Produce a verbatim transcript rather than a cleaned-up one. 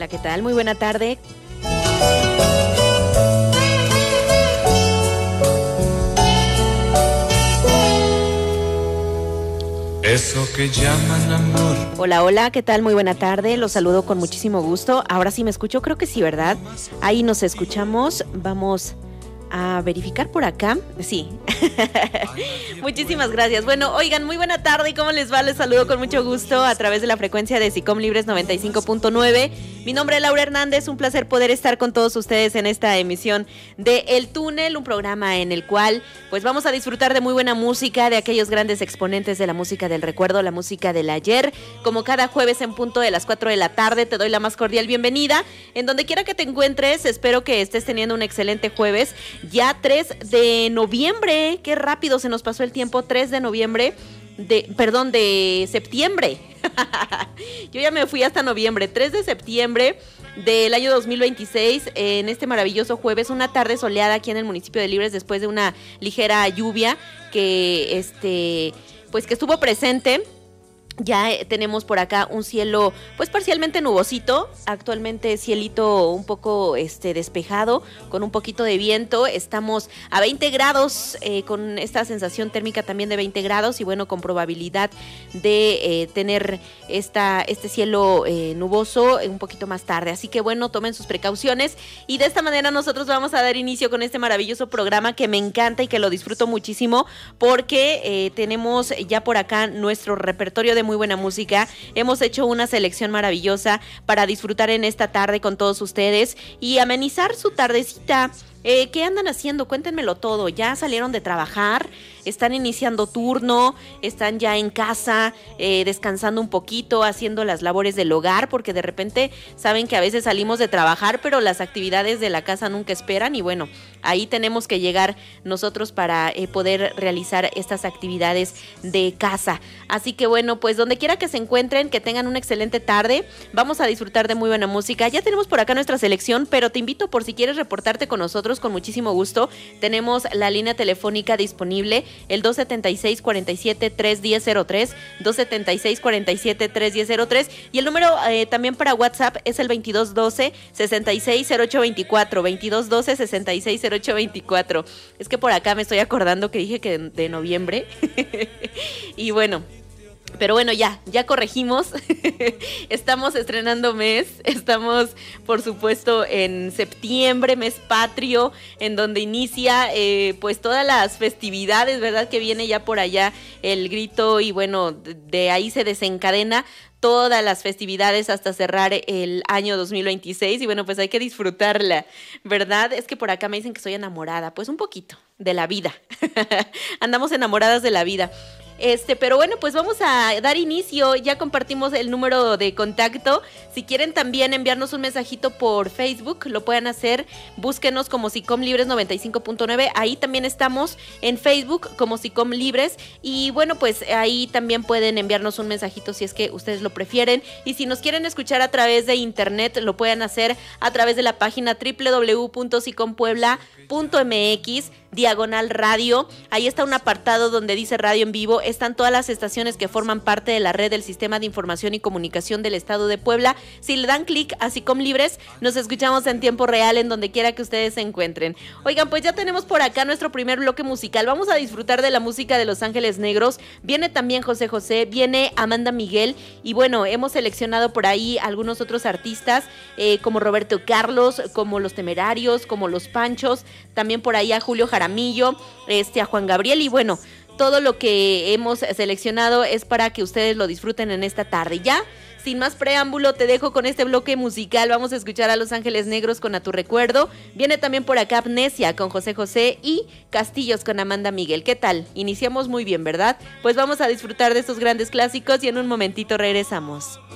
¿qué tal? Muy buena tarde. Eso que llaman amor. Hola, hola, ¿qué tal? Muy buena tarde, los saludo con muchísimo gusto. Ahora sí me escucho, creo que sí, ¿verdad? Ahí nos escuchamos, vamos a verificar por acá. Sí. Muchísimas gracias. Bueno, oigan, muy buena tarde. ¿Cómo les va? Les saludo con mucho gusto a través de la frecuencia de SICOM Libres noventa y cinco punto nueve. Mi nombre es Laura Hernández. Un placer poder estar con todos ustedes en esta emisión de El Túnel, un programa en el cual pues vamos a disfrutar de muy buena música, de aquellos grandes exponentes de la música del recuerdo, la música del ayer. Como cada jueves en punto de las cuatro de la tarde, te doy la más cordial bienvenida. En donde quiera que te encuentres, espero que estés teniendo un excelente jueves. Ya tres de noviembre, qué rápido se nos pasó el tiempo, tres de noviembre, de, perdón, de septiembre. Yo ya me fui hasta noviembre, tres de septiembre del año dos mil veintiséis, en este maravilloso jueves, una tarde soleada aquí en el municipio de Libres después de una ligera lluvia que, este, pues que estuvo presente. Ya tenemos por acá un cielo pues parcialmente nubosito, actualmente cielito un poco este despejado, con un poquito de viento. Estamos a veinte grados, eh, con esta sensación térmica también de veinte grados y bueno, con probabilidad de eh, tener esta, este cielo eh, nuboso un poquito más tarde. Así que bueno, tomen sus precauciones y de esta manera nosotros vamos a dar inicio con este maravilloso programa que me encanta y que lo disfruto muchísimo porque eh, tenemos ya por acá nuestro repertorio de muy buena música. Hemos hecho una selección maravillosa para disfrutar en esta tarde con todos ustedes y amenizar su tardecita. Eh, ¿Qué andan haciendo? Cuéntenmelo todo. ¿Ya salieron de trabajar? ¿Están iniciando turno? ¿Están ya en casa eh, descansando un poquito, haciendo las labores del hogar? Porque de repente saben que a veces salimos de trabajar, pero las actividades de la casa nunca esperan y bueno, ahí tenemos que llegar nosotros para eh, poder realizar estas actividades de casa. Así que bueno, pues donde quiera que se encuentren, que tengan una excelente tarde. Vamos a disfrutar de muy buena música. Ya tenemos por acá nuestra selección, pero te invito por si quieres reportarte con nosotros con muchísimo gusto. Tenemos la línea telefónica disponible, el dos setenta y seis, cuarenta y siete, treinta cero tres, dos setenta y seis, cuarenta y siete, treinta cero tres, y el número eh, también para WhatsApp es el veintidós doce, sesenta y seis, cero ocho veinticuatro, veintidós doce, sesenta y seis, cero ocho veinticuatro. Es que por acá me estoy acordando que dije que de, de noviembre y bueno, pero bueno, ya, ya corregimos. Estamos estrenando mes, estamos por supuesto en septiembre, mes patrio, en donde inicia eh, pues todas las festividades, ¿verdad? Que viene ya por allá el grito y bueno, de ahí se desencadena todas las festividades hasta cerrar el año dos mil veintiséis y bueno, pues hay que disfrutarla, ¿verdad? Es que por acá me dicen que soy enamorada, pues un poquito de la vida. Andamos enamoradas de la vida. Este, pero bueno, pues vamos a dar inicio. Ya compartimos el número de contacto. Si quieren también enviarnos un mensajito por Facebook, lo pueden hacer. Búsquenos como SICOM Libres noventa y cinco punto nueve. Ahí también estamos en Facebook como SICOM Libres. Y bueno, pues ahí también pueden enviarnos un mensajito si es que ustedes lo prefieren. Y si nos quieren escuchar a través de internet, lo pueden hacer a través de la página doble u doble u doble u punto sicom puebla punto m x diagonal radio. Ahí está un apartado donde dice radio en vivo. Están todas las estaciones que forman parte de la red del Sistema de Información y Comunicación del Estado de Puebla. Si le dan clic a SICOM Libres, nos escuchamos en tiempo real en donde quiera que ustedes se encuentren. Oigan, pues ya tenemos por acá nuestro primer bloque musical. Vamos a disfrutar de la música de Los Ángeles Negros. Viene también José José, viene Amanda Miguel y bueno, hemos seleccionado por ahí algunos otros artistas eh, como Roberto Carlos, como Los Temerarios, como Los Panchos, también por ahí a Julio Jaramillo, este, a Juan Gabriel y bueno, todo lo que hemos seleccionado es para que ustedes lo disfruten en esta tarde. Ya, sin más preámbulo, te dejo con este bloque musical. Vamos a escuchar a Los Ángeles Negros con A Tu Recuerdo. Viene también por acá Amnesia con José José y Castillos con Amanda Miguel. ¿Qué tal? Iniciamos muy bien, ¿verdad? Pues vamos a disfrutar de estos grandes clásicos y en un momentito regresamos.